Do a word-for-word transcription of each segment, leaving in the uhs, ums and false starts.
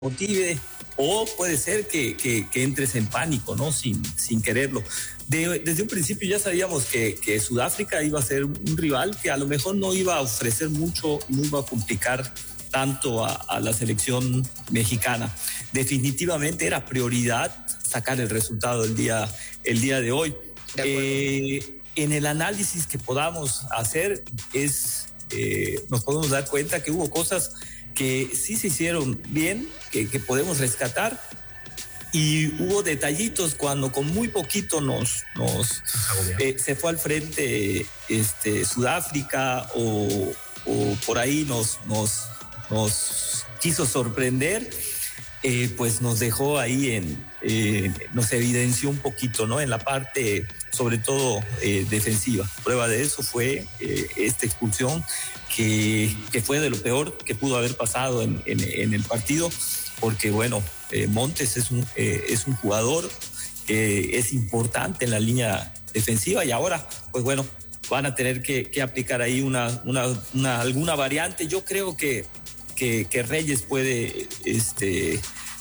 motive, o puede ser que, que, que entres en pánico, ¿no? Sin, sin quererlo. De, desde un principio ya sabíamos que, que Sudáfrica iba a ser un rival que a lo mejor no iba a ofrecer mucho, no iba a complicar tanto a, a la selección mexicana. Definitivamente era prioridad sacar el resultado del día, el día de hoy. De eh, en el análisis que podamos hacer es, eh, nos podemos dar cuenta que hubo cosas que sí se hicieron bien, que, que podemos rescatar, y hubo detallitos cuando con muy poquito nos, nos eh, se fue al frente este, Sudáfrica o, o por ahí nos, nos, nos quiso sorprender. Eh, pues nos dejó ahí en, eh, nos evidenció un poquito, ¿no? En la parte, sobre todo, eh, defensiva. Prueba de eso fue eh, esta expulsión que, que fue de lo peor que pudo haber pasado en, en, en el partido, porque, bueno, eh, Montes es un, eh, es un jugador que es importante en la línea defensiva, y ahora, pues bueno, van a tener que, que aplicar ahí una, una, una, alguna variante. Yo creo que Que, que Reyes puede este,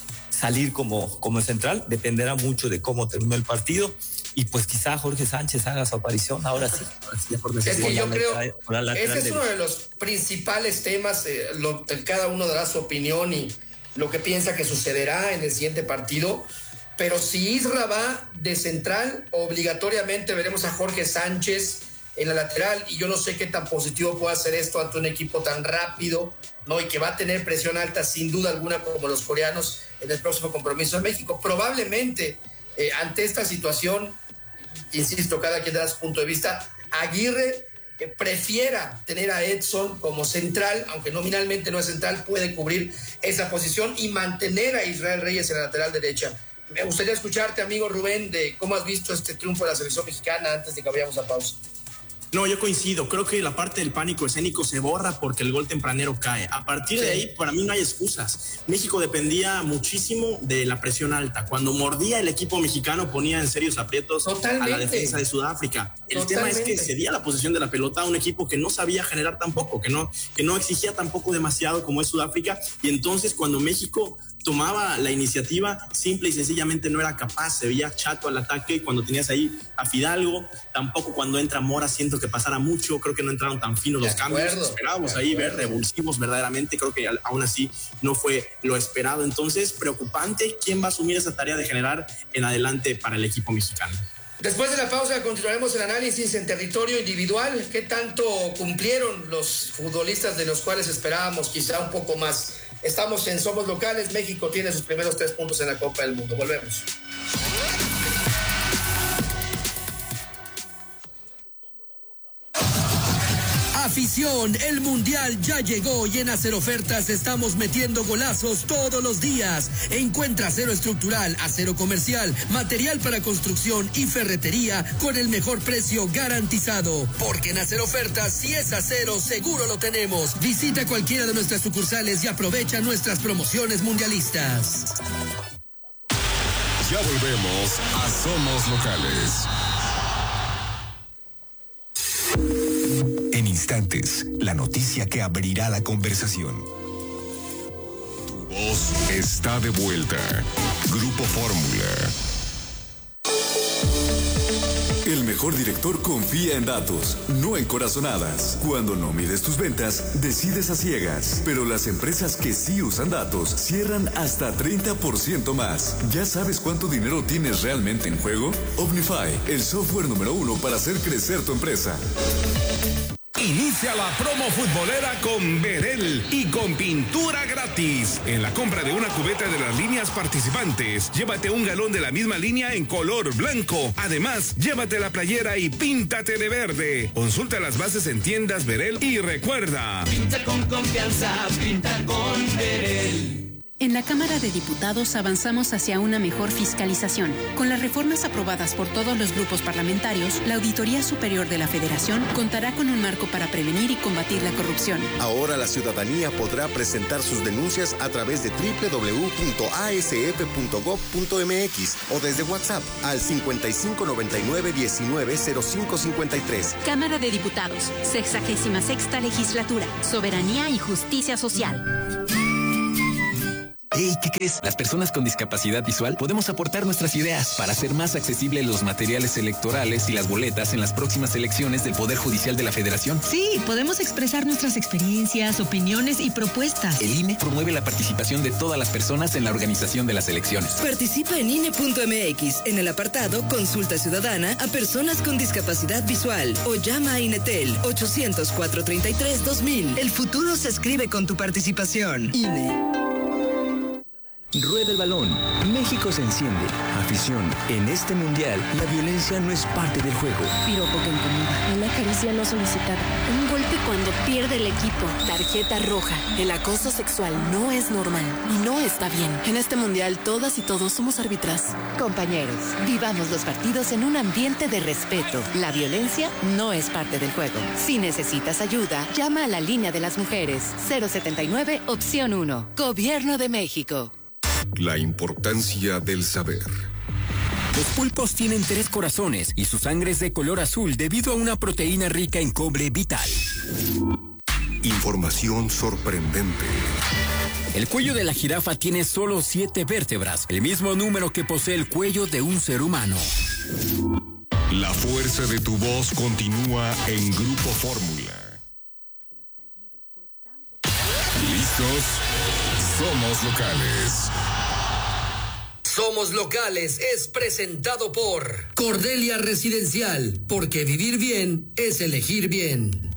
salir como, como central, dependerá mucho de cómo terminó el partido, y pues quizá Jorge Sánchez haga su aparición, ahora sí. Ahora sí por es que yo creo, ese es uno de los principales temas, eh, lo, cada uno dará su opinión y lo que piensa que sucederá en el siguiente partido, pero si Isra va de central, obligatoriamente veremos a Jorge Sánchez en la lateral, y yo no sé qué tan positivo puede hacer esto ante un equipo tan rápido, ¿no? Y que va a tener presión alta sin duda alguna como los coreanos en el próximo compromiso de México. Probablemente eh, ante esta situación, insisto, cada quien dará su punto de vista, Aguirre eh, prefiera tener a Edson como central, aunque nominalmente no es central, puede cubrir esa posición y mantener a Israel Reyes en la lateral derecha. Me gustaría escucharte, amigo Rubén, de cómo has visto este triunfo de la selección mexicana antes de que vayamos a pausa. No, yo coincido. Creo que la parte del pánico escénico se borra porque el gol tempranero cae. A partir de ahí, para mí no hay excusas. México dependía muchísimo de la presión alta. Cuando mordía el equipo mexicano, ponía en serios aprietos Totalmente. a la defensa de Sudáfrica. El Totalmente. tema es que cedía la posesión de la pelota a un equipo que no sabía generar tampoco, que no, que no exigía tampoco demasiado como es Sudáfrica. Y entonces, cuando México tomaba la iniciativa, simple y sencillamente no era capaz, se veía chato al ataque. Y cuando tenías ahí a Fidalgo, tampoco cuando entra Mora siento que pasara mucho, creo que no entraron tan finos los cambios, esperábamos ahí ver revulsivos verdaderamente, creo que aún así no fue lo esperado. Entonces, preocupante quién va a asumir esa tarea de generar en adelante para el equipo mexicano. Después de la pausa continuaremos el análisis en territorio individual. ¿Qué tanto cumplieron los futbolistas de los cuales esperábamos quizá un poco más? Estamos en Somos Locales. México tiene sus primeros tres puntos en la Copa del Mundo. Volvemos. Afición, el Mundial ya llegó y en Acero Ofertas estamos metiendo golazos todos los días. Encuentra acero estructural, acero comercial, material para construcción y ferretería con el mejor precio garantizado. Porque en Acero Ofertas, si es acero, seguro lo tenemos. Visita cualquiera de nuestras sucursales y aprovecha nuestras promociones mundialistas. Ya volvemos a Somos Locales. En instantes, la noticia que abrirá la conversación. Tu voz está de vuelta. Grupo Fórmula. El mejor director confía en datos, no en corazonadas. Cuando no mides tus ventas, decides a ciegas. Pero las empresas que sí usan datos cierran hasta treinta por ciento más. ¿Ya sabes cuánto dinero tienes realmente en juego? Omnify, el software número uno para hacer crecer tu empresa. Inicia la promo futbolera con Verel y con pintura gratis. En la compra de una cubeta de las líneas participantes, llévate un galón de la misma línea en color blanco. Además, llévate la playera y píntate de verde. Consulta las bases en tiendas Verel y recuerda: pinta con confianza, pinta con Verel. En la Cámara de Diputados avanzamos hacia una mejor fiscalización. Con las reformas aprobadas por todos los grupos parlamentarios, la Auditoría Superior de la Federación contará con un marco para prevenir y combatir la corrupción. Ahora la ciudadanía podrá presentar sus denuncias a través de doble u doble u doble u punto a s f punto gob punto m x o desde WhatsApp al cincuenta y cinco noventa y nueve diecinueve cero cinco cincuenta y tres. Cámara de Diputados, sexagésima sexta legislatura, soberanía y justicia social. Hey, ¿qué crees? Las personas con discapacidad visual podemos aportar nuestras ideas para hacer más accesibles los materiales electorales y las boletas en las próximas elecciones del Poder Judicial de la Federación. Sí, podemos expresar nuestras experiencias, opiniones y propuestas. El I N E promueve la participación de todas las personas en la organización de las elecciones. Participa en I N E punto M X en el apartado Consulta Ciudadana a personas con discapacidad visual o llama a INETEL ochocientos, cuatrocientos treinta y tres, dos mil. El futuro se escribe con tu participación. I N E. Rueda el balón. México se enciende. Afición. En este mundial, la violencia no es parte del juego. Piropo que incomoda. Una caricia no solicitada. Un golpe cuando pierde el equipo. Tarjeta roja. El acoso sexual no es normal y no está bien. En este mundial, todas y todos somos árbitras. Compañeros, vivamos los partidos en un ambiente de respeto. La violencia no es parte del juego. Si necesitas ayuda, llama a la línea de las mujeres. cero setenta y nueve, opción uno. Gobierno de México. La importancia del saber. Los pulpos tienen tres corazones y su sangre es de color azul debido a una proteína rica en cobre vital. Información sorprendente. El cuello de la jirafa tiene solo siete vértebras, el mismo número que posee el cuello de un ser humano. La fuerza de tu voz continúa en Grupo Fórmula. ¿Listos? Somos locales. Somos Locales es presentado por Cordelia Residencial, porque vivir bien es elegir bien.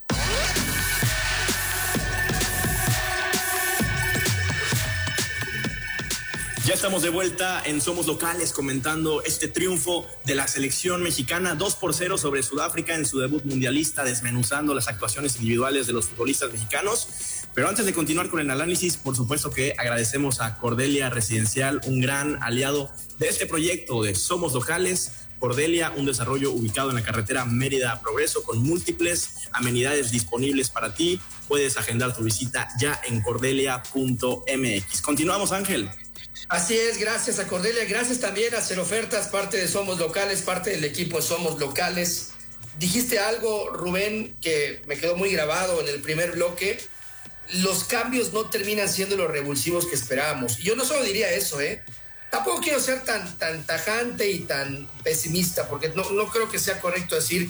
Ya estamos de vuelta en Somos Locales comentando este triunfo de la selección mexicana dos por cero sobre Sudáfrica en su debut mundialista, desmenuzando las actuaciones individuales de los futbolistas mexicanos. Pero antes de continuar con el análisis, por supuesto que agradecemos a Cordelia Residencial, un gran aliado de este proyecto de Somos Locales. Cordelia, un desarrollo ubicado en la carretera Mérida Progreso con múltiples amenidades disponibles para ti. Puedes agendar tu visita ya en cordelia punto m x. Continuamos, Ángel. Así es, gracias a Cordelia, gracias también a Hacer Ofertas, parte de Somos Locales, parte del equipo de Somos Locales. Dijiste algo, Rubén, que me quedó muy grabado en el primer bloque. Los cambios no terminan siendo los revulsivos que esperábamos. Y yo no solo diría eso, ¿eh? Tampoco quiero ser tan, tan tajante y tan pesimista, porque no, no creo que sea correcto decir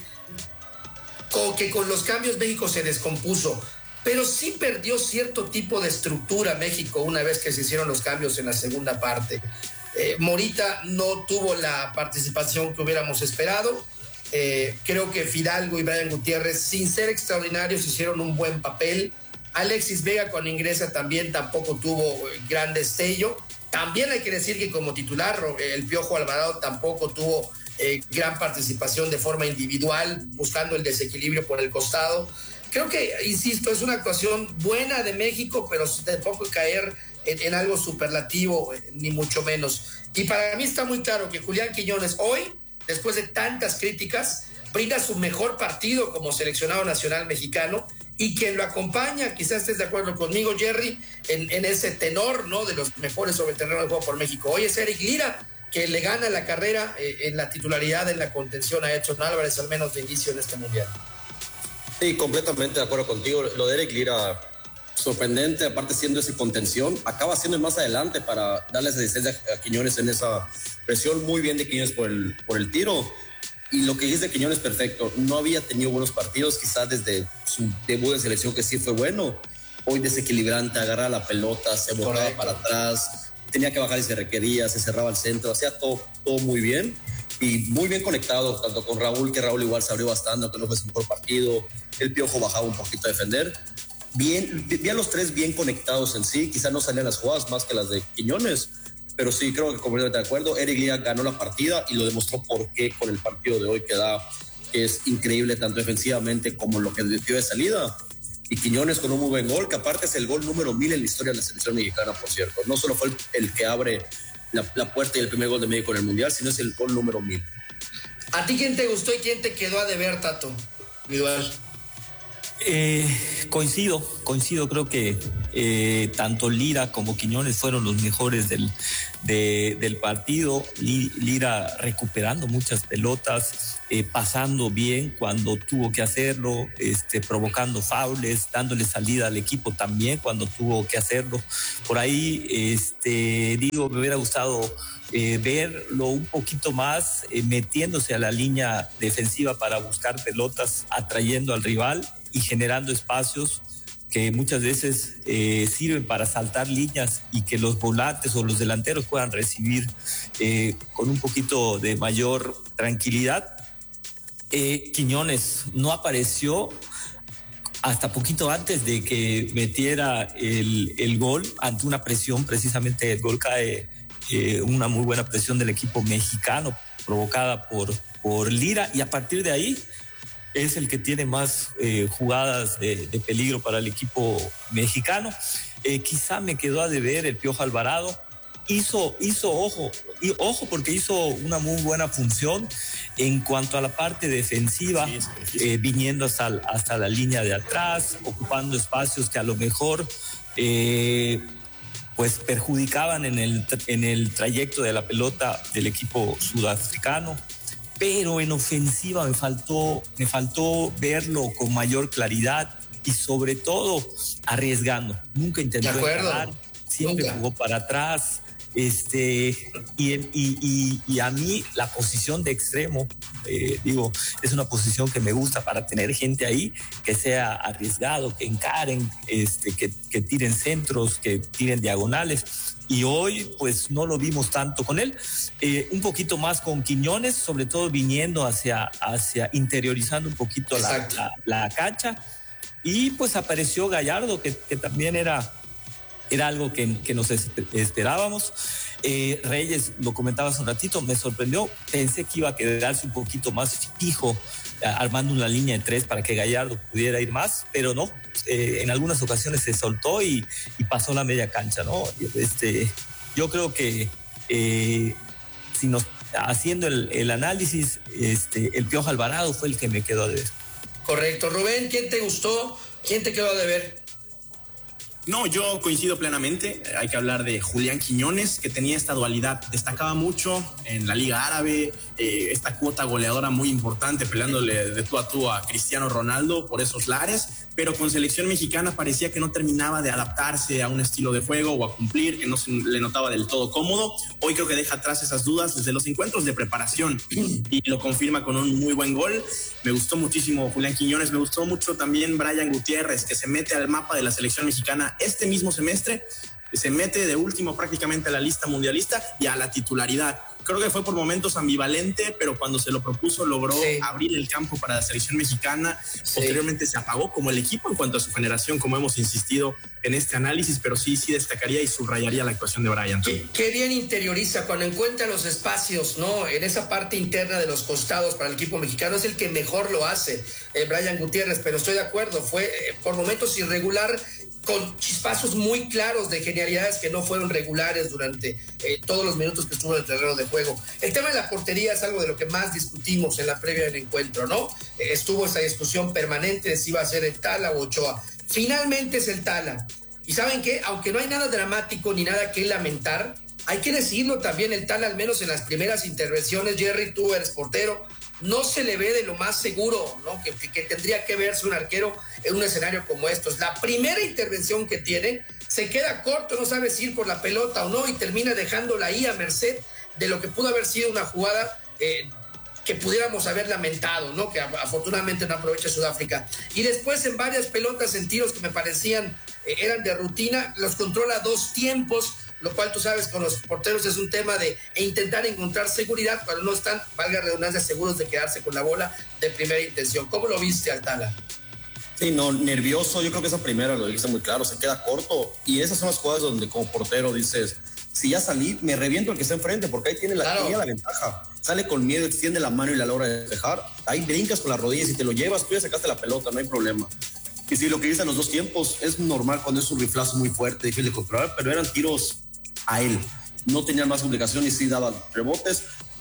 que con los cambios México se descompuso. Pero sí perdió cierto tipo de estructura México una vez que se hicieron los cambios en la segunda parte. Eh, Morita no tuvo la participación que hubiéramos esperado. Eh, creo que Fidalgo y Brian Gutiérrez, sin ser extraordinarios, hicieron un buen papel. Alexis Vega, cuando ingresa, también tampoco tuvo gran destello. También hay que decir que como titular, el Piojo Alvarado tampoco tuvo eh, gran participación de forma individual, buscando el desequilibrio por el costado. Creo que, insisto, es una actuación buena de México, pero tampoco caer en, en algo superlativo, ni mucho menos. Y para mí está muy claro que Julián Quiñones hoy, después de tantas críticas, brinda su mejor partido como seleccionado nacional mexicano, y quien lo acompaña, quizás estés de acuerdo conmigo, Jerry, en, en ese tenor, ¿no?, de los mejores sobre el terreno de juego por México. Hoy es Eric Lira, que le gana la carrera eh, en la titularidad, en la contención a Edson Álvarez, al menos de inicio en este Mundial. Sí, completamente de acuerdo contigo. Lo de Eric Lira, sorprendente, aparte siendo ese contención, acaba siendo más adelante para darle esa asistencia a Quiñones en esa presión. Muy bien de Quiñones por el, por el tiro. Y lo que dice Quiñones, perfecto. No había tenido buenos partidos, quizás desde su debut de selección, que sí fue bueno. Hoy desequilibrante, agarraba la pelota, se botaba para atrás, tenía que bajar y se requería, se cerraba el centro, hacía todo, todo muy bien. Y muy bien conectado, tanto con Raúl, que Raúl igual se abrió bastante, que no fue su mejor partido. El Piojo bajaba un poquito a defender. Bien, bien los tres bien conectados en sí. Quizás no salían las jugadas más que las de Quiñones, pero sí, creo que completamente de acuerdo. Eric Lira ganó la partida y lo demostró por qué con el partido de hoy, que da, que es increíble tanto defensivamente como lo que dio de salida. Y Quiñones con un muy buen gol, que aparte es el gol número mil en la historia de la selección mexicana, por cierto. No solo fue el, el que abre la, la puerta y el primer gol de México en el Mundial, sino es el gol número mil. ¿A ti quién te gustó y quién te quedó a deber, Tato? Individual. Eh, coincido, coincido, creo que Eh, tanto Lira como Quiñones fueron los mejores del, de, del partido. Lira recuperando muchas pelotas, eh, pasando bien cuando tuvo que hacerlo, este, provocando faules, dándole salida al equipo también cuando tuvo que hacerlo. Por ahí, este, digo, me hubiera gustado eh, verlo un poquito más, eh, metiéndose a la línea defensiva para buscar pelotas, atrayendo al rival y generando espacios que muchas veces eh, sirven para saltar líneas y que los volantes o los delanteros puedan recibir eh, con un poquito de mayor tranquilidad. Eh, Quiñones no apareció hasta poquito antes de que metiera el, el gol, ante una presión, precisamente el gol cae, eh, una muy buena presión del equipo mexicano provocada por, por Lira, y a partir de ahí es el que tiene más eh, jugadas de, de peligro para el equipo mexicano. Eh, quizá me quedó a deber el Piojo Alvarado. Hizo, hizo ojo, y ojo porque hizo una muy buena función en cuanto a la parte defensiva, sí, sí, sí. Eh, viniendo hasta, hasta la línea de atrás, ocupando espacios que a lo mejor eh, pues perjudicaban en el, en el trayecto de la pelota del equipo sudafricano. Pero en ofensiva me faltó, me faltó verlo con mayor claridad y sobre todo arriesgando. Nunca intentó ganar, siempre Nunca. jugó para atrás. Este, y, y, y, y a mí la posición de extremo, eh, digo, es una posición que me gusta para tener gente ahí que sea arriesgado, que encaren, este, que, que tiren centros, que tiren diagonales. Y hoy pues no lo vimos tanto con él, eh, un poquito más con Quiñones, sobre todo viniendo hacia, hacia interiorizando un poquito la, la, la cancha, y pues apareció Gallardo, que, que también era, era algo que, que nos esperábamos. Eh, Reyes, lo comentaba hace un ratito, me sorprendió, pensé que iba a quedarse un poquito más fijo, armando una línea de tres para que Gallardo pudiera ir más, pero no, eh, en algunas ocasiones se soltó y, y pasó la media cancha, ¿no? Este, yo creo que eh, si nos, haciendo el, el análisis, este, el Piojo Alvarado fue el que me quedó a deber. Correcto. Rubén, ¿quién te gustó? ¿Quién te quedó a deber? No, yo coincido plenamente. Hay que hablar de Julián Quiñones, que tenía esta dualidad. Destacaba mucho en la Liga Árabe, eh, esta cuota goleadora muy importante, peleándole de tú a tú a Cristiano Ronaldo por esos lares, pero con selección mexicana parecía que no terminaba de adaptarse a un estilo de juego o a cumplir, que no se le notaba del todo cómodo. Hoy creo que deja atrás esas dudas desde los encuentros de preparación y lo confirma con un muy buen gol. Me gustó muchísimo Julián Quiñones, me gustó mucho también Brian Gutiérrez, que se mete al mapa de la selección mexicana este mismo semestre, se mete de último prácticamente a la lista mundialista y a la titularidad. Creo que fue por momentos ambivalente, pero cuando se lo propuso logró sí. abrir el campo para la selección mexicana. Sí. Posteriormente se apagó como el equipo en cuanto a su generación, como hemos insistido en este análisis, pero sí, sí destacaría y subrayaría la actuación de Brian. Qué, qué bien interioriza cuando encuentra los espacios, ¿no? En esa parte interna de los costados para el equipo mexicano es el que mejor lo hace, eh, Brian Gutiérrez, pero estoy de acuerdo, fue eh, por momentos irregular, con chispazos muy claros de genialidades que no fueron regulares durante eh, todos los minutos que estuvo en el terreno de juego. El tema de la portería es algo de lo que más discutimos en la previa del encuentro, ¿no? Eh, estuvo esa discusión permanente de si iba a ser el Tala o Ochoa. Finalmente es el Tala. Y ¿saben qué? Aunque no hay nada dramático ni nada que lamentar, hay que decirlo también, el Tala, al menos en las primeras intervenciones, Jerry, tú eres portero, no se le ve de lo más seguro, ¿no? Que, que, que tendría que verse un arquero en un escenario como estos. La primera intervención que tiene se queda corto, no sabe si ir por la pelota o no, y termina dejándola ahí a merced de lo que pudo haber sido una jugada eh, que pudiéramos haber lamentado, ¿no? Que afortunadamente no aprovecha Sudáfrica. Y después en varias pelotas, en tiros que me parecían eh, eran de rutina, los controla dos tiempos, lo cual tú sabes con los porteros es un tema de e intentar encontrar seguridad cuando no están, valga la redundancia, seguros de quedarse con la bola de primera intención. ¿Cómo lo viste, Altala? Sí, no, nervioso, yo creo que esa primera lo dijiste muy claro, se queda corto, y esas son las jugadas donde como portero dices, si ya salí, me reviento el que está enfrente, porque ahí tiene la, claro. tiene la ventaja, sale con miedo, extiende la mano y la logra despejar, ahí brincas con las rodillas y te lo llevas, tú ya sacaste la pelota, no hay problema. Y sí, lo que dicen los dos tiempos es normal cuando es un riflazo muy fuerte, difícil de controlar, pero eran tiros a él, no tenían más complicación y sí daban rebotes.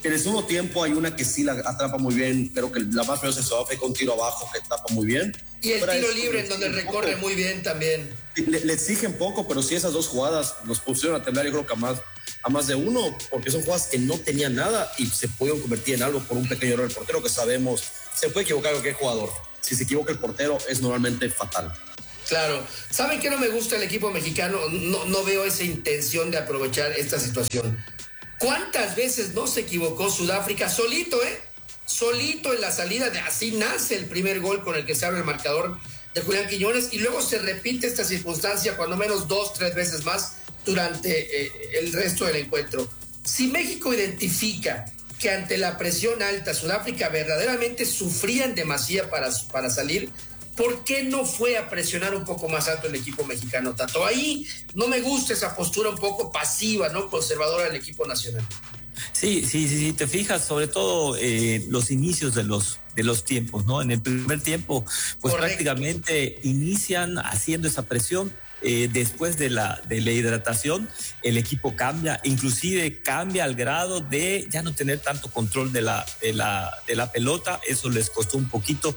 En el segundo tiempo hay una que sí la atrapa muy bien, creo que la más peligrosa es Sudáfrica, un tiro abajo que tapa muy bien. Y el pero tiro libre en donde recorre muy bien también. Le, le exigen poco, pero sí esas dos jugadas nos pusieron a temblar, yo creo que a más, a más de uno, porque son jugadas que no tenían nada y se pudieron convertir en algo por un pequeño error del portero que sabemos, se puede equivocar cualquier jugador. Si se equivoca el portero es normalmente fatal. Claro. ¿Saben qué no me gusta el equipo mexicano? No, no veo esa intención de aprovechar esta situación. ¿Cuántas veces no se equivocó Sudáfrica solito, eh? Solito en la salida, de así nace el primer gol con el que se abre el marcador de Julián Quiñones y luego se repite esta circunstancia cuando menos dos, tres veces más durante eh, el resto del encuentro. Si México identifica que ante la presión alta Sudáfrica verdaderamente sufría en demasía para, para salir, ¿por qué no fue a presionar un poco más alto el equipo mexicano, Tato? Ahí no me gusta esa postura un poco pasiva, ¿no? Conservadora del equipo nacional. Sí, sí, sí, sí, te fijas, sobre todo eh, los inicios de los, de los tiempos, ¿no? En el primer tiempo, pues Correcto. prácticamente inician haciendo esa presión. Eh, después de la, de la hidratación, el equipo cambia, inclusive cambia al grado de ya no tener tanto control de la, de la, de la pelota. Eso les costó un poquito.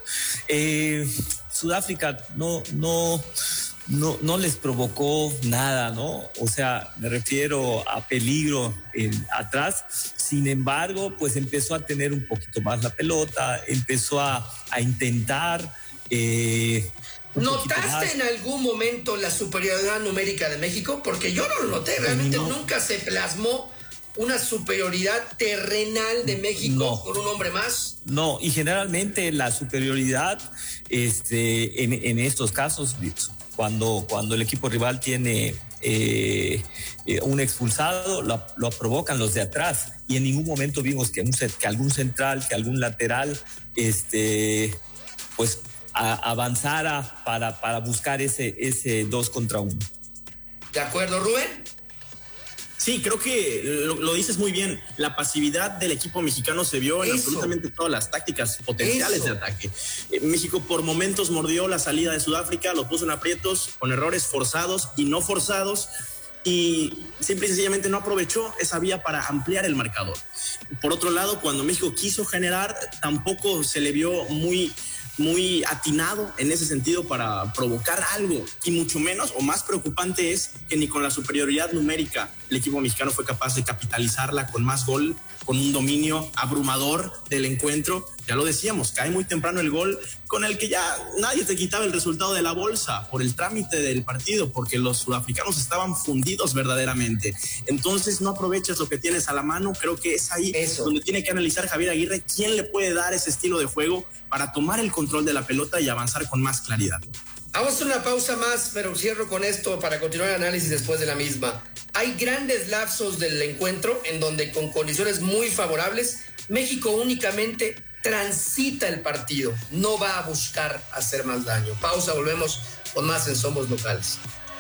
Eh, Sudáfrica no, no, no, no les provocó nada, ¿no? O sea, me refiero a peligro eh, atrás. Sin embargo, pues empezó a tener un poquito más la pelota, empezó a, a intentar... Eh, ¿Notaste en algún momento la superioridad numérica de México? Porque yo no lo noté, realmente no. Nunca se plasmó una superioridad terrenal de México no. con un hombre más. No, y generalmente la superioridad este, en, en estos casos, cuando, cuando el equipo rival tiene eh, eh, un expulsado, lo, lo provocan los de atrás, y en ningún momento vimos que, un, que algún central, que algún lateral, este, pues... A avanzara para, para buscar ese, ese dos contra uno. ¿De acuerdo, Rubén? Sí, creo que lo, lo dices muy bien. La pasividad del equipo mexicano se vio en Eso. absolutamente todas las tácticas potenciales Eso. de ataque. Eh, México por momentos mordió la salida de Sudáfrica, lo puso en aprietos con errores forzados y no forzados, y simple y sencillamente no aprovechó esa vía para ampliar el marcador. Por otro lado, cuando México quiso generar, tampoco se le vio muy... muy atinado en ese sentido para provocar algo, y mucho menos o más preocupante es que ni con la superioridad numérica el equipo mexicano fue capaz de capitalizarla con más gol, con un dominio abrumador del encuentro. Ya lo decíamos, cae muy temprano el gol con el que ya nadie te quitaba el resultado de la bolsa por el trámite del partido, porque los sudafricanos estaban fundidos verdaderamente. Entonces no aprovechas lo que tienes a la mano. Creo que es ahí Eso. donde tiene que analizar Javier Aguirre quién le puede dar ese estilo de juego para tomar el control de la pelota y avanzar con más claridad. Vamos a hacer una pausa más, pero cierro con esto para continuar el análisis después de la misma. Hay grandes lapsos del encuentro en donde con condiciones muy favorables México únicamente transita el partido, no va a buscar hacer más daño. Pausa, volvemos con más en Somos Locales.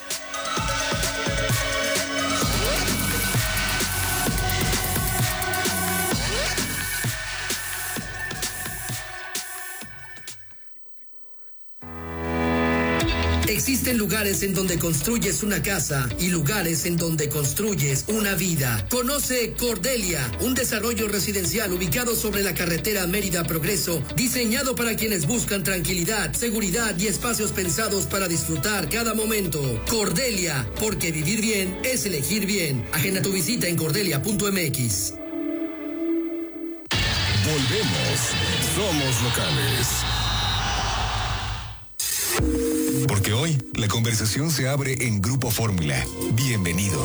Existen lugares en donde construyes una casa y lugares en donde construyes una vida. Conoce Cordelia, un desarrollo residencial ubicado sobre la carretera Mérida Progreso, diseñado para quienes buscan tranquilidad, seguridad y espacios pensados para disfrutar cada momento. Cordelia, porque vivir bien es elegir bien. Agenda tu visita en cordelia punto m x. Volvemos. Somos locales. Porque hoy la conversación se abre en Grupo Fórmula. Bienvenido.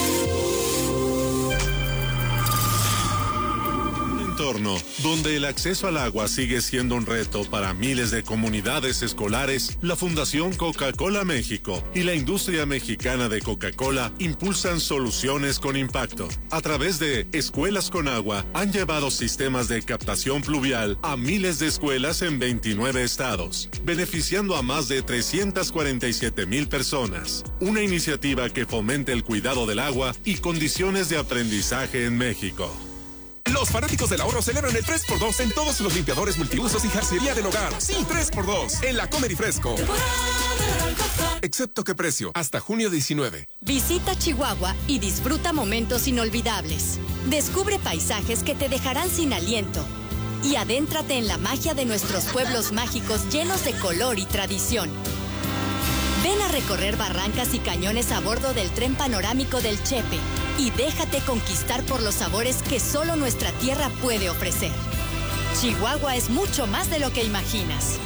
Entorno donde el acceso al agua sigue siendo un reto para miles de comunidades escolares, la Fundación Coca-Cola México y la industria mexicana de Coca-Cola impulsan soluciones con impacto. A través de Escuelas con Agua han llevado sistemas de captación pluvial a miles de escuelas en veintinueve estados, beneficiando a más de trescientas cuarenta y siete mil personas. Una iniciativa que fomente el cuidado del agua y condiciones de aprendizaje en México. Los fanáticos del ahorro celebran el tres por dos en todos los limpiadores multiusos y jarcería del hogar. Sí, tres por dos en la Comer y Fresco. Excepto qué precio, hasta junio diecinueve. Visita Chihuahua y disfruta momentos inolvidables. Descubre paisajes que te dejarán sin aliento. Y adéntrate en la magia de nuestros pueblos mágicos llenos de color y tradición. Ven a recorrer barrancas y cañones a bordo del tren panorámico del Chepe y déjate conquistar por los sabores que solo nuestra tierra puede ofrecer. Chihuahua es mucho más de lo que imaginas.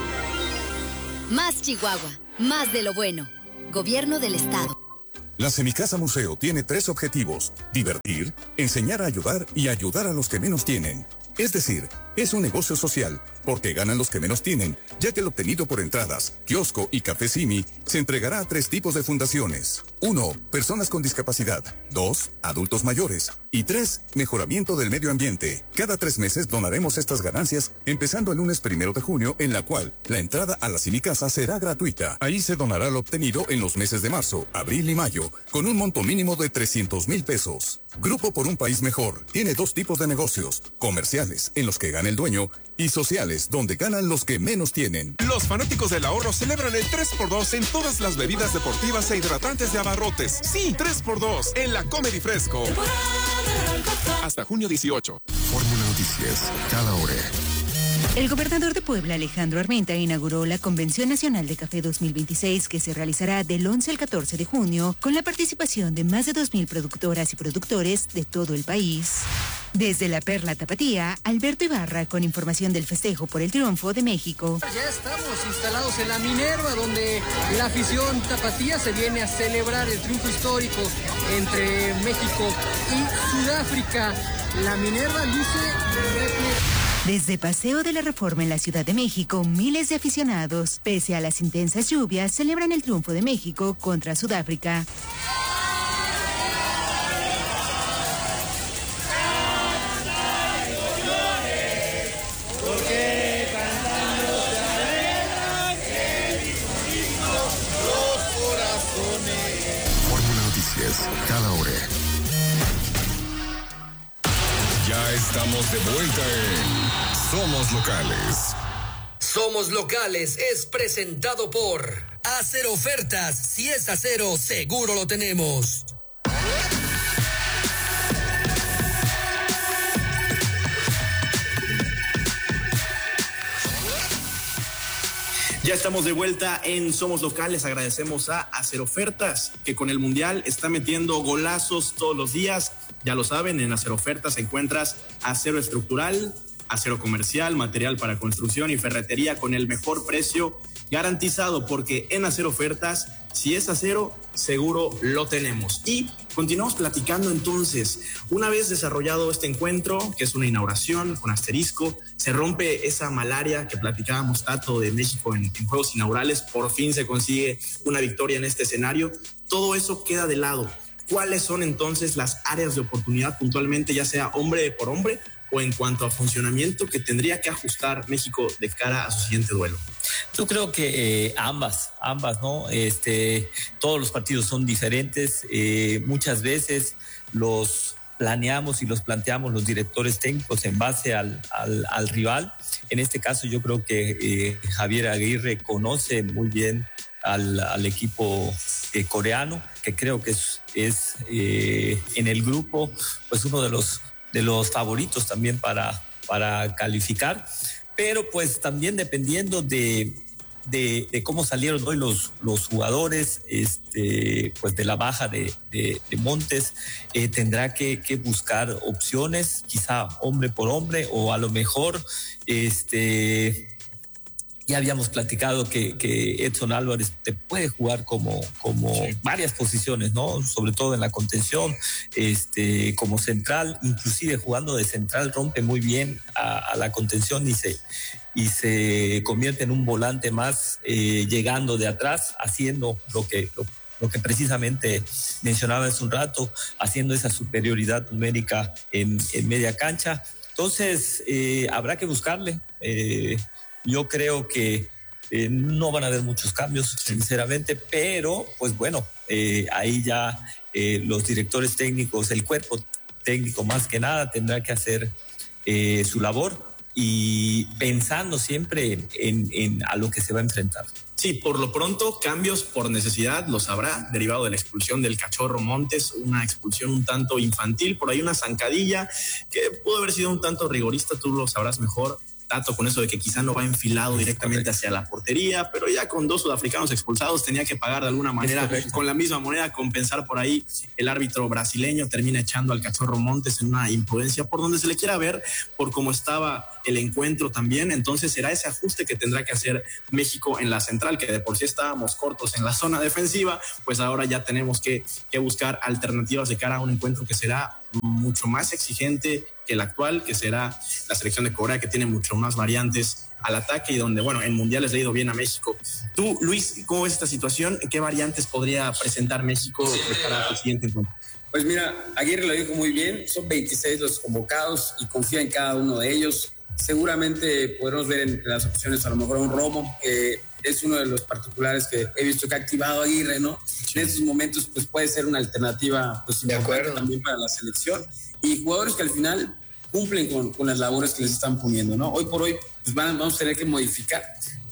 Más Chihuahua, más de lo bueno. Gobierno del Estado. La Semicasa Museo tiene tres objetivos: divertir, enseñar a ayudar y ayudar a los que menos tienen. Es decir, es un negocio social, porque ganan los que menos tienen, ya que el obtenido por entradas, kiosco y café Simi se entregará a tres tipos de fundaciones. Uno, personas con discapacidad. Dos, adultos mayores. Y tres, mejoramiento del medio ambiente. Cada tres meses donaremos estas ganancias, empezando el lunes primero de junio, en la cual la entrada a la Semicasa será gratuita. Ahí se donará lo obtenido en los meses de marzo, abril y mayo, con un monto mínimo de trescientos mil pesos. Grupo por un País Mejor tiene dos tipos de negocios: comerciales, en los que gana el dueño, y sociales, donde ganan los que menos tienen. Los fanáticos del ahorro celebran el tres por dos en todas las bebidas deportivas e hidratantes de Abarrotes. Sí, tres por dos en la Comedy Fresco. Hasta junio dieciocho. Fórmula Noticias, cada hora. El gobernador de Puebla, Alejandro Armenta, inauguró la Convención Nacional de Café dos mil veintiséis, que se realizará del once al catorce de junio, con la participación de más de dos mil productoras y productores de todo el país. Desde la Perla Tapatía, Alberto Ibarra con información del festejo por el triunfo de México. Ya estamos instalados en la Minerva, donde la afición tapatía se viene a celebrar el triunfo histórico entre México y Sudáfrica. La Minerva luce... Desde Paseo de la Reforma en la Ciudad de México, miles de aficionados, pese a las intensas lluvias, celebran el triunfo de México contra Sudáfrica. Fórmula Noticias, cada hora. Ya estamos de vuelta en Somos Locales. Somos Locales es presentado por Hacer Ofertas. Si es acero, seguro lo tenemos. Ya estamos de vuelta en Somos Locales. Agradecemos a Hacer Ofertas, que con el Mundial está metiendo golazos todos los días. Ya lo saben, en Hacer Ofertas encuentras acero estructural, acero comercial, material para construcción y ferretería con el mejor precio garantizado, porque en Hacer Ofertas, si es acero, seguro lo tenemos. Y continuamos platicando entonces. Una vez desarrollado este encuentro, que es una inauguración con asterisco, se rompe esa malaria que platicábamos, Tato, de México en, en Juegos Inaugurales. Por fin se consigue una victoria en este escenario. Todo eso queda de lado. ¿Cuáles son entonces las áreas de oportunidad puntualmente, ya sea hombre por hombre o en cuanto a funcionamiento, que tendría que ajustar México de cara a su siguiente duelo? Yo creo que eh, ambas, ambas, ¿no? Este, todos los partidos son diferentes. Eh, muchas veces los planeamos y los planteamos los directores técnicos en base al, al, al rival. En este caso, yo creo que eh, Javier Aguirre conoce muy bien al, al equipo eh, coreano, que creo que es, es eh, en el grupo, pues uno de los de los favoritos también para, para calificar, pero pues también dependiendo de, de, de cómo salieron hoy los, los jugadores, este, pues de la baja de, de, de Montes, eh, tendrá que, que buscar opciones, quizá hombre por hombre, o a lo mejor este ya habíamos platicado que, que Edson Álvarez te puede jugar como, como sí. varias posiciones, ¿no? Sobre todo en la contención, este, como central, inclusive jugando de central rompe muy bien a, a la contención y se, y se convierte en un volante más, eh, llegando de atrás, haciendo lo que, lo, lo que precisamente mencionaba hace un rato, haciendo esa superioridad numérica en, en media cancha. Entonces, eh, habrá que buscarle. Eh, Yo creo que eh, no van a haber muchos cambios, sinceramente, pero pues bueno, eh, ahí ya eh, los directores técnicos, el cuerpo técnico más que nada tendrá que hacer eh, su labor. y pensando siempre en, en, en a lo que se va a enfrentar. Sí, por lo pronto, cambios por necesidad los habrá, derivado de la expulsión del Cachorro Montes, una expulsión un tanto infantil, por ahí una zancadilla que pudo haber sido un tanto rigorista, tú lo sabrás mejor, Tato, con eso de que quizá no va enfilado directamente hacia la portería, pero ya con dos sudafricanos expulsados tenía que pagar de alguna manera, con la misma moneda, compensar por ahí. El árbitro brasileño termina echando al Cachorro Montes en una imprudencia por donde se le quiera ver, por cómo estaba el encuentro también. Entonces será ese ajuste que tendrá que hacer México en la central, que de por sí estábamos cortos en la zona defensiva, pues ahora ya tenemos que, que buscar alternativas de cara a un encuentro que será mucho más exigente que el actual, que será la selección de Corea, que tiene mucho más variantes al ataque y donde, bueno, en mundiales le ha ido bien a México. Tú, Luis, ¿cómo ves esta situación? ¿Qué variantes podría presentar México para el siguiente encuentro? Pues mira, Aguirre lo dijo muy bien, son veintiséis los convocados y confía en cada uno de ellos. Seguramente podremos ver entre las opciones a lo mejor a un Romo, que es uno de los particulares que he visto que ha activado Aguirre, ¿no? Sí. En estos momentos pues puede ser una alternativa pues de acuerdo también para la selección y jugadores que al final cumplen con, con las labores que les están poniendo, ¿no? Hoy por hoy pues van, vamos a tener que modificar,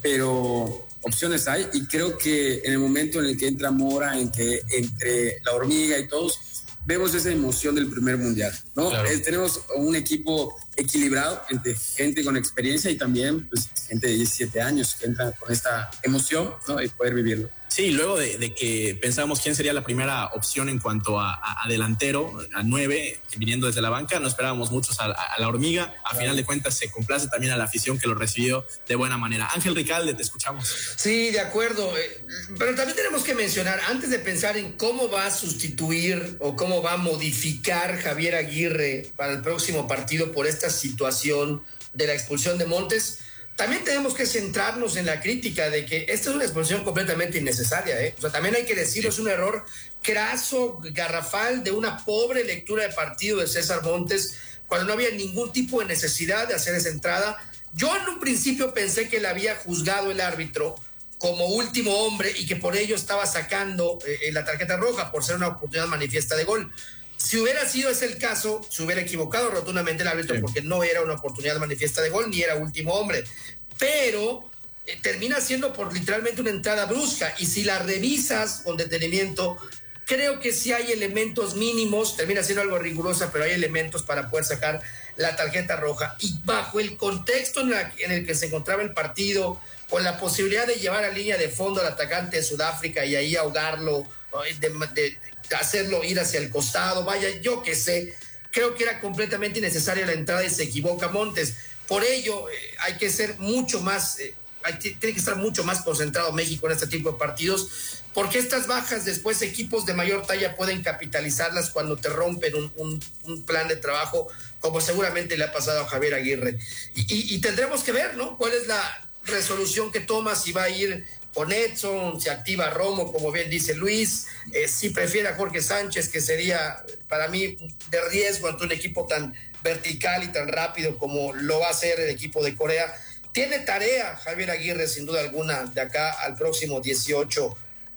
pero opciones hay y creo que en el momento en el que entra Mora, en que entre la Hormiga y todos, vemos esa emoción del primer mundial, ¿no? Claro. Eh, tenemos un equipo equilibrado entre gente con experiencia y también pues, gente de diecisiete años que entra con esta emoción, ¿no? Y poder vivirlo. Sí, luego de, de que pensábamos quién sería la primera opción en cuanto a, a, a delantero, a nueve, viniendo desde la banca, no esperábamos muchos a, a, a la Hormiga. A claro. Final de cuentas se complace también a la afición que lo recibió de buena manera. Ángel Ricalde, te escuchamos. Sí, de acuerdo. Pero también tenemos que mencionar, antes de pensar en cómo va a sustituir o cómo va a modificar Javier Aguirre para el próximo partido por esta situación de la expulsión de Montes, también tenemos que centrarnos en la crítica de que esta es una expulsión completamente innecesaria, ¿eh? O sea, también hay que decirlo, es un error craso, garrafal, de una pobre lectura de partido de César Montes, cuando no había ningún tipo de necesidad de hacer esa entrada. Yo en un principio pensé que le había juzgado el árbitro como último hombre y que por ello estaba sacando eh, la tarjeta roja por ser una oportunidad manifiesta de gol. Si hubiera sido ese el caso, se hubiera equivocado rotundamente el árbitro, sí, porque no era una oportunidad manifiesta de gol ni era último hombre. Pero eh, termina siendo por literalmente una entrada brusca y si la revisas con detenimiento, creo que sí hay elementos mínimos, termina siendo algo rigurosa, pero hay elementos para poder sacar la tarjeta roja. Y bajo el contexto en, la, en el que se encontraba el partido, con la posibilidad de llevar a línea de fondo al atacante de Sudáfrica y ahí ahogarlo, de, de, de hacerlo ir hacia el costado, vaya, yo qué sé, creo que era completamente innecesaria la entrada y se equivoca Montes. Por ello, eh, hay que ser mucho más, eh, hay, tiene que estar mucho más concentrado México en este tipo de partidos, porque estas bajas después equipos de mayor talla pueden capitalizarlas cuando te rompen un, un, un plan de trabajo, como seguramente le ha pasado a Javier Aguirre. Y, y, y tendremos que ver, ¿no? ¿Cuál es la resolución que toma? Si va a ir con Edson, si activa a Romo, como bien dice Luis, eh, si prefiere a Jorge Sánchez, que sería para mí de riesgo ante un equipo tan vertical y tan rápido como lo va a hacer el equipo de Corea. Tiene tarea Javier Aguirre, sin duda alguna, de acá al próximo dieciocho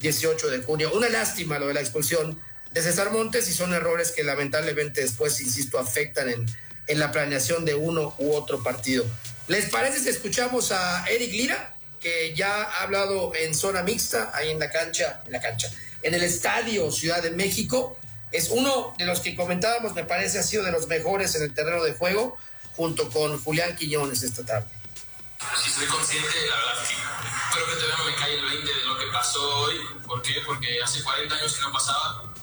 de junio. Una lástima lo de la expulsión de César Montes y son errores que lamentablemente después, insisto, afectan en, en la planeación de uno u otro partido. ¿Les parece si escuchamos a Eric Lira, que ya ha hablado en zona mixta, ahí en la cancha, en la cancha, en el Estadio Ciudad de México? Es uno de los que comentábamos, me parece, ha sido de los mejores en el terreno de juego, junto con Julián Quiñones esta tarde. Sí, soy consciente, la verdad que creo que todavía no me cae el veinte de lo que pasó hoy. ¿Por qué? Porque hace cuarenta años que no pasaba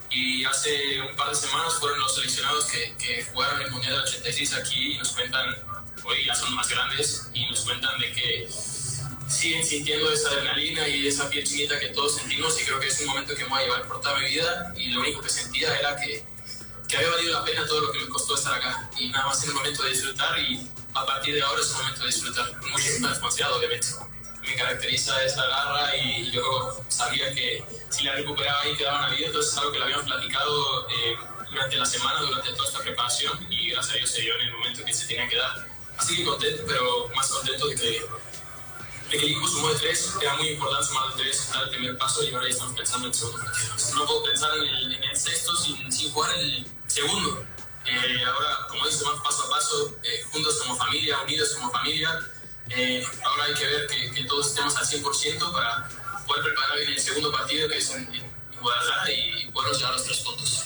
y hace un par de semanas fueron los seleccionados que, que jugaron el Mundial del ochenta y seis aquí y nos cuentan, hoy ya son más grandes, y nos cuentan de que siguen sintiendo esa adrenalina y esa piel chinita que todos sentimos, y creo que es un momento que me voy a llevar por toda mi vida, y lo único que sentía era que, que había valido la pena todo lo que me costó estar acá, y nada más es el momento de disfrutar, y a partir de ahora es el momento de disfrutar, con muchísima responsabilidad obviamente. Me caracteriza esa garra y yo sabía que si la recuperaba y quedaban abiertos, es algo que lo habíamos platicado eh, durante la semana, durante toda esta preparación, y gracias a Dios se dio en el momento que se tenía que dar. Así que contento, pero más contento de que de que el equipo sumó de tres, era muy importante sumar de tres, dar el primer paso, y ahora ya estamos pensando en el segundo partido. No puedo pensar en el, en el sexto sin, sin jugar el segundo. Eh, ahora, como dices, más paso a paso, eh, juntos como familia, unidos como familia. Eh, ahora hay que ver que, que todos estemos al cien por ciento para poder preparar bien el segundo partido, que es en, en Guadalajara, y, y podernos llevar los tres puntos.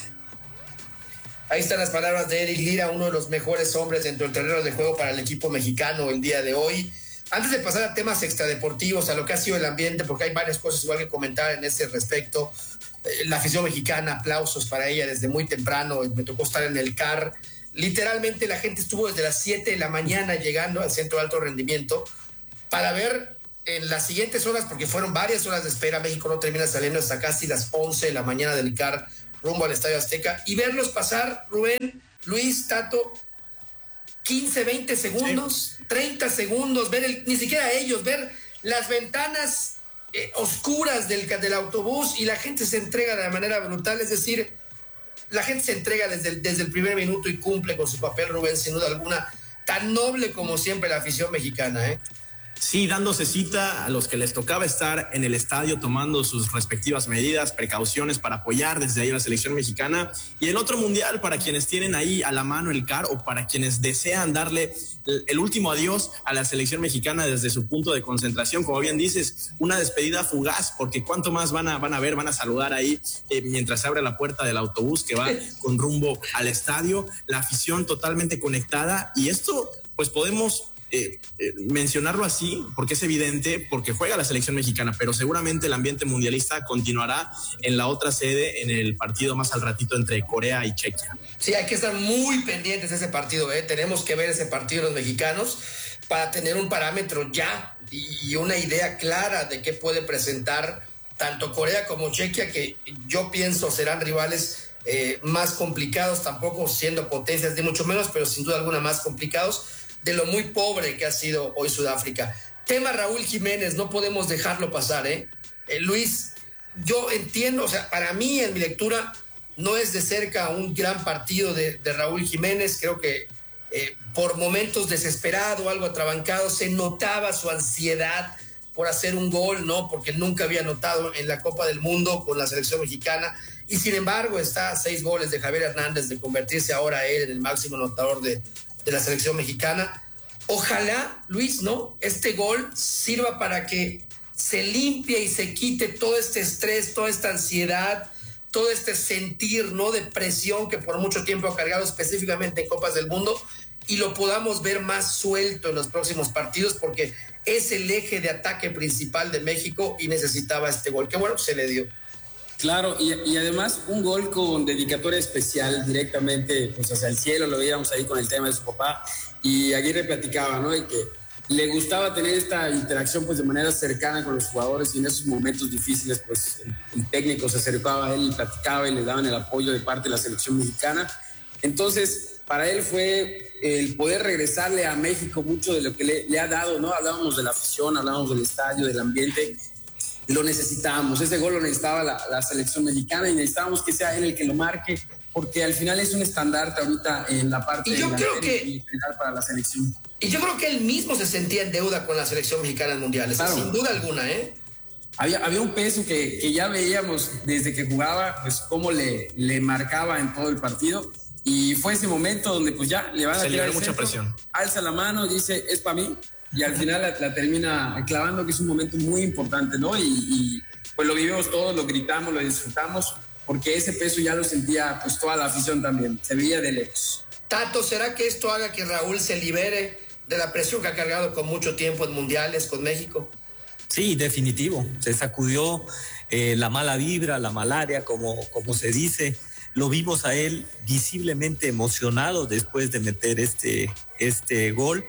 Ahí están las palabras de Eric Lira, uno de los mejores hombres dentro del terreno de juego para el equipo mexicano el día de hoy. Antes de pasar a temas extradeportivos, a lo que ha sido el ambiente, porque hay varias cosas igual que comentar en ese respecto. Eh, la afición mexicana, aplausos para ella desde muy temprano. Me tocó estar en el C A R. Literalmente la gente estuvo desde las siete de la mañana llegando al Centro de Alto Rendimiento para ver en las siguientes horas, porque fueron varias horas de espera. México no termina saliendo hasta casi las once de la mañana del C A R rumbo al Estadio Azteca, y verlos pasar, Rubén, Luis, Tato, quince, veinte segundos, sí. treinta segundos, ver el, ni siquiera ellos, ver las ventanas eh, oscuras del, del autobús, y la gente se entrega de manera brutal. Es decir, la gente se entrega desde el, desde el primer minuto y cumple con su papel, Rubén, sin duda alguna, tan noble como siempre la afición mexicana, ¿eh? Sí, dándose cita a los que les tocaba estar en el estadio, tomando sus respectivas medidas, precauciones para apoyar desde ahí a la selección mexicana, y el otro mundial para quienes tienen ahí a la mano el C A R, o para quienes desean darle el, el último adiós a la selección mexicana desde su punto de concentración. Como bien dices, una despedida fugaz, porque cuánto más van a, van a ver, van a saludar ahí eh, mientras se abre la puerta del autobús que va con rumbo al estadio, la afición totalmente conectada, y esto pues podemos Eh, eh, mencionarlo así porque es evidente, porque juega la selección mexicana, pero seguramente el ambiente mundialista continuará en la otra sede, en el partido más al ratito entre Corea y Chequia. Sí, hay que estar muy pendientes de ese partido, ¿eh? Tenemos que ver ese partido los mexicanos para tener un parámetro ya y una idea clara de qué puede presentar tanto Corea como Chequia, que yo pienso serán rivales eh, más complicados, tampoco siendo potencias ni mucho menos, pero sin duda alguna más complicados de lo muy pobre que ha sido hoy Sudáfrica. Tema Raúl Jiménez, no podemos dejarlo pasar, ¿eh? eh Luis, yo entiendo, o sea, para mí en mi lectura no es de cerca un gran partido de, de Raúl Jiménez. Creo que eh, por momentos desesperado, algo atrabancado, se notaba su ansiedad por hacer un gol, ¿no? Porque nunca había anotado en la Copa del Mundo con la selección mexicana, y sin embargo está a seis goles de Javier Hernández de convertirse ahora él en el máximo anotador de de la selección mexicana. Ojalá, Luis, ¿no? Este gol sirva para que se limpie y se quite todo este estrés, toda esta ansiedad, todo este sentir, ¿no? De presión que por mucho tiempo ha cargado específicamente en Copas del Mundo, y lo podamos ver más suelto en los próximos partidos, porque es el eje de ataque principal de México y necesitaba este gol. Qué bueno que se le dio. Claro, y, y además un gol con dedicatoria especial directamente pues hacia el cielo. Lo veíamos ahí con el tema de su papá, y Aguirre platicaba, ¿no? Y que le gustaba tener esta interacción pues de manera cercana con los jugadores, y en esos momentos difíciles pues el, el técnico se acercaba a él y platicaba y le daban el apoyo de parte de la selección mexicana. Entonces para él fue el poder regresarle a México mucho de lo que le, le ha dado, ¿no? Hablábamos de la afición, hablábamos del estadio, del ambiente. Lo necesitábamos, ese gol lo necesitaba la, la selección mexicana, y necesitábamos que sea él el que lo marque, porque al final es un estandarte ahorita en la parte y yo de la creo que para la selección. Y yo creo que él mismo se sentía en deuda con la selección mexicana en mundiales, claro, sin duda alguna, ¿eh? Había, había un peso que, que ya veíamos desde que jugaba, pues cómo le, le marcaba en todo el partido, y fue ese momento donde pues ya le van a tirar mucha centro, presión. Alza la mano, dice, es para mí, y al final la, la termina clavando, que es un momento muy importante, ¿no? Y, y pues lo vivimos todos, lo gritamos, lo disfrutamos, porque ese peso ya lo sentía pues toda la afición también, se veía de lejos. Tato, ¿será que esto haga que Raúl se libere de la presión que ha cargado con mucho tiempo en mundiales con México? Sí, definitivo, se sacudió eh, la mala vibra, la malaria, como, como se dice. Lo vimos a él visiblemente emocionado después de meter este, este gol.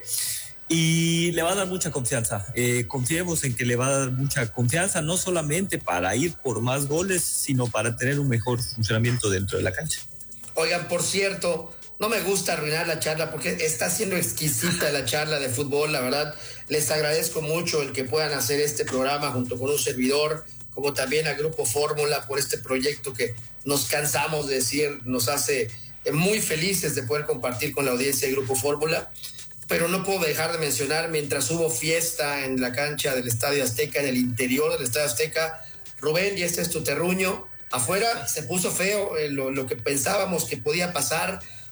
Y le va a dar mucha confianza. Eh, confiemos en que le va a dar mucha confianza, no solamente para ir por más goles, sino para tener un mejor funcionamiento dentro de la cancha. Oigan, por cierto, no me gusta arruinar la charla porque está siendo exquisita la charla de fútbol, la verdad. Les agradezco mucho el que puedan hacer este programa junto con un servidor, como también a Grupo Fórmula, por este proyecto que nos cansamos de decir, nos hace muy felices de poder compartir con la audiencia de Grupo Fórmula. Pero no puedo dejar de mencionar, mientras hubo fiesta en la cancha del Estadio Azteca, en el interior del Estadio Azteca, Rubén, y este es tu terruño, afuera se puso feo eh, lo, lo que pensábamos que podía pasar,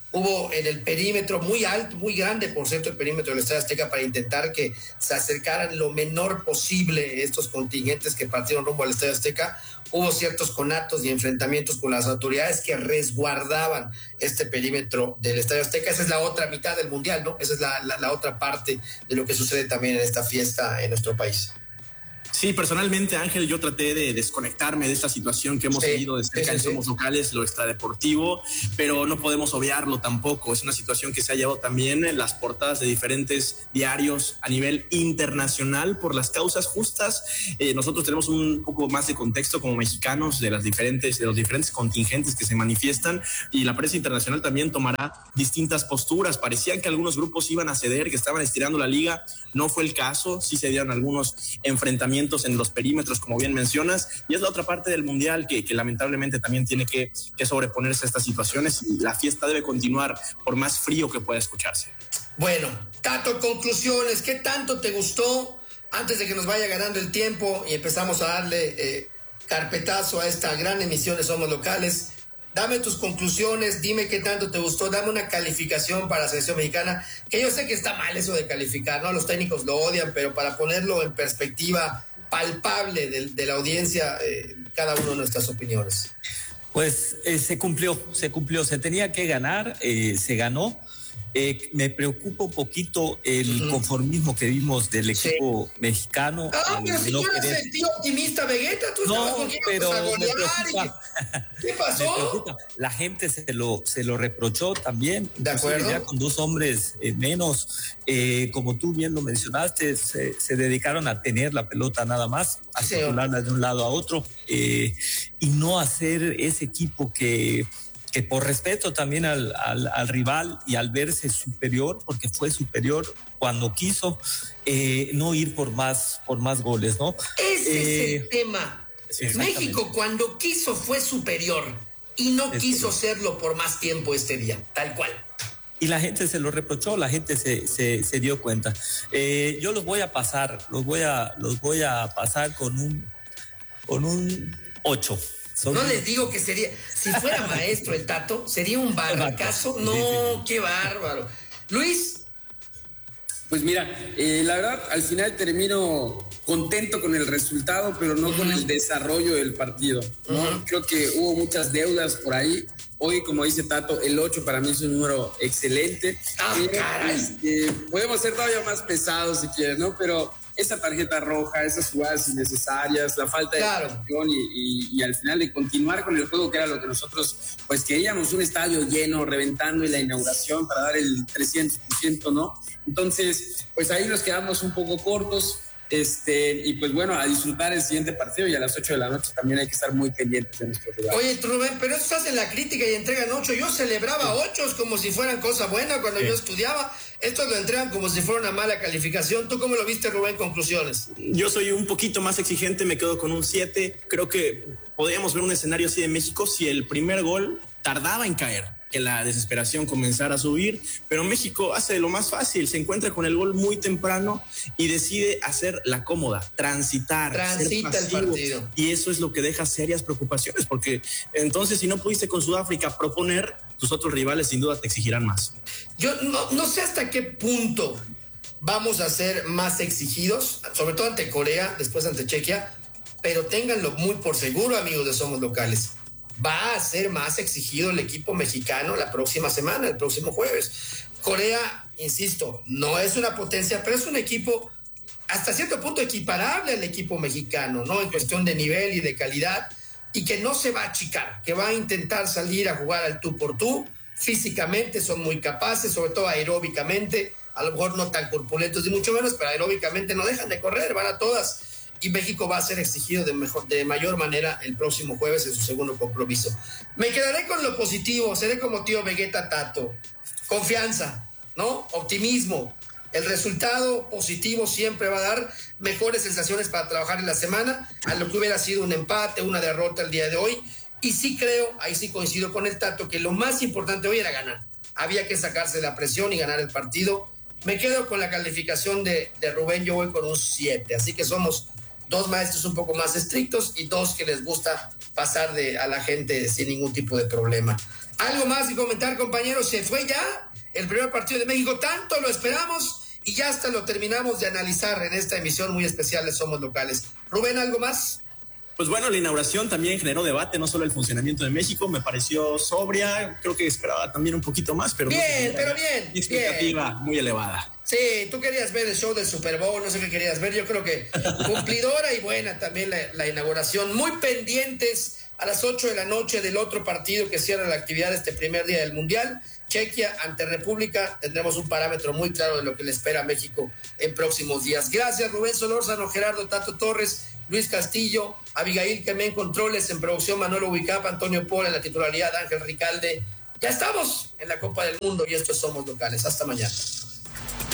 Hubo en el perímetro muy alto, muy grande, por cierto, el perímetro del Estadio Azteca para intentar que se acercaran lo menor posible estos contingentes que partieron rumbo al Estadio Azteca. Hubo ciertos conatos y enfrentamientos con las autoridades que resguardaban este perímetro del Estadio Azteca. Esa es la otra mitad del Mundial, ¿no? Esa es la, la, la otra parte de lo que sucede también en esta fiesta en nuestro país. Sí, personalmente, Ángel, yo traté de desconectarme de esta situación que hemos sí, seguido de cerca sí, en sí, Somos sí. Locales, lo extradeportivo, pero no podemos obviarlo tampoco. Es una situación que se ha llevado también en las portadas de diferentes diarios a nivel internacional por las causas justas. Eh, nosotros tenemos un poco más de contexto como mexicanos de las diferentes, de los diferentes contingentes que se manifiestan, y la prensa internacional también tomará distintas posturas. Parecían que algunos grupos iban a ceder, que estaban estirando la liga. No fue el caso. Sí se dieron algunos enfrentamientos en los perímetros, como bien mencionas, y es la otra parte del Mundial que, que lamentablemente también tiene que, que sobreponerse a estas situaciones, y la fiesta debe continuar por más frío que pueda escucharse. Bueno, Tato, conclusiones, ¿qué tanto te gustó antes de que nos vaya ganando el tiempo y empezamos a darle eh, carpetazo a esta gran emisión de Somos Locales? Dame tus conclusiones, dime qué tanto te gustó, dame una calificación para la selección mexicana, que yo sé que está mal eso de calificar, ¿no? Los técnicos lo odian, pero para ponerlo en perspectiva palpable de, de la audiencia, eh, cada uno de nuestras opiniones. Pues eh, se cumplió, se cumplió, se tenía que ganar, eh, se ganó. Eh, me preocupa un poquito el uh-huh. conformismo que vimos del equipo sí. mexicano. Ah, pero si no tú eres querer... el tío optimista, Vegeta, tú no, estabas con quién pero a golear. Y... ¿Qué pasó? La gente se lo, se lo reprochó también. De acuerdo. Ya con dos hombres eh, menos, eh, como tú bien lo mencionaste, se, se dedicaron a tener la pelota nada más, a sí, circularla de un lado a otro, eh, y no hacer ese equipo que... que por respeto también al, al, al rival y al verse superior, porque fue superior cuando quiso, eh, no ir por más, por más goles, ¿no? Ese eh, es el tema. Sí, México cuando quiso fue superior y no es quiso correcto. serlo por más tiempo este día, tal cual. Y la gente se lo reprochó, la gente se, se, se dio cuenta. Eh, yo los voy a pasar, los voy a, los voy a pasar con un, con un ocho. Son... No les digo que sería, si fuera maestro el Tato, sería un barracazo. No, sí, sí, sí. Qué bárbaro. Luis. Pues mira, eh, la verdad, al final termino contento con el resultado, pero no uh-huh. con el desarrollo del partido, ¿no? Uh-huh. Creo que hubo muchas deudas por ahí. Hoy, como dice Tato, el ocho para mí es un número excelente. Ah, eh, caray. Eh, podemos ser todavía más pesados si quieren, ¿no? Pero esa tarjeta roja, esas jugadas innecesarias, la falta claro. de acción y, y, y al final de continuar con el juego, que era lo que nosotros pues queríamos, un estadio lleno, reventando, y la inauguración para dar el trescientos por ciento, ¿no? Entonces, pues ahí nos quedamos un poco cortos. Este, y pues bueno, a disfrutar el siguiente partido, y a las ocho de la noche también hay que estar muy pendientes de nuestro lugar. Oye, Rubén, pero estás en la crítica y entregan ocho. Yo celebraba ocho como si fueran cosa buena cuando sí. yo estudiaba. Estos lo entregan como si fuera una mala calificación. ¿Tú cómo lo viste, Rubén? Conclusiones. Yo soy un poquito más exigente, me quedo con un siete. Creo que podríamos ver un escenario así de México si el primer gol tardaba en caer, que la desesperación comenzara a subir, pero México hace lo más fácil, se encuentra con el gol muy temprano y decide hacer la cómoda, transitar, transita ser el partido, y eso es lo que deja serias preocupaciones, porque entonces si no pudiste con Sudáfrica proponer, tus otros rivales sin duda te exigirán más. Yo no, no sé hasta qué punto vamos a ser más exigidos, sobre todo ante Corea, después ante Chequia, pero ténganlo muy por seguro, amigos de Somos Locales. Va a ser más exigido el equipo mexicano la próxima semana, el próximo jueves. Corea, insisto, no es una potencia, pero es un equipo hasta cierto punto equiparable al equipo mexicano, ¿no? En cuestión de nivel y de calidad, y que no se va a achicar, que va a intentar salir a jugar al tú por tú. Físicamente son muy capaces, sobre todo aeróbicamente, a lo mejor no tan corpulentos ni mucho menos, pero aeróbicamente no dejan de correr, van a todas. Y México va a ser exigido de, mejor, de mayor manera el próximo jueves en su segundo compromiso. Me quedaré con lo positivo, seré como tío Vegeta Tato. Confianza, ¿no? Optimismo. El resultado positivo siempre va a dar mejores sensaciones para trabajar en la semana, a lo que hubiera sido un empate, una derrota el día de hoy. Y sí creo, ahí sí coincido con el Tato, que lo más importante hoy era ganar. Había que sacarse la presión y ganar el partido. Me quedo con la calificación de, de Rubén, yo voy con un siete, así que somos dos maestros un poco más estrictos y dos que les gusta pasar de a la gente sin ningún tipo de problema. ¿Algo más que comentar, compañeros? Se fue ya el primer partido de México, tanto lo esperamos y ya hasta lo terminamos de analizar en esta emisión muy especial de Somos Locales. Rubén, ¿algo más? Pues bueno, la inauguración también generó debate, no solo el funcionamiento de México, me pareció sobria, creo que esperaba también un poquito más, pero... Bien, pero bien, expectativa bien. muy elevada. Sí, tú querías ver el show del Super Bowl, no sé qué querías ver, yo creo que cumplidora y buena también la, la inauguración, muy pendientes a las ocho de la noche del otro partido que cierra la actividad este primer día del Mundial, Chequia ante República, tendremos un parámetro muy claro de lo que le espera a México en próximos días. Gracias Rubén Solórzano, Gerardo Tato Torres, Luis Castillo, Abigail Quemé en controles, en producción Manuel Ubicap, Antonio Paul en la titularidad, Ángel Ricalde. Ya estamos en la Copa del Mundo y esto es Somos Locales. Hasta mañana.